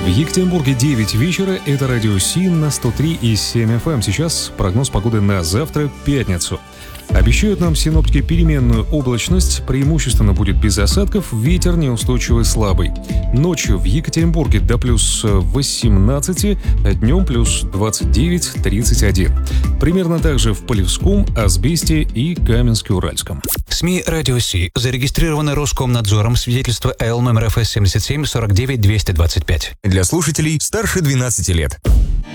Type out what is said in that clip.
В Екатеринбурге 9 вечера. Это радио СИН на 103,7 FM. Сейчас прогноз погоды на завтра, пятницу. Обещают нам синоптики переменную облачность, преимущественно будет без осадков, ветер неустойчивый слабый. Ночью в Екатеринбурге до плюс 18, днем плюс 29-31. Примерно так же в Полевском, Асбесте и Каменске-Уральском. СМИ «Радио Си» зарегистрированы Роскомнадзором, свидетельство АЛ номер ФС 77 49 225. Для слушателей старше 12 лет.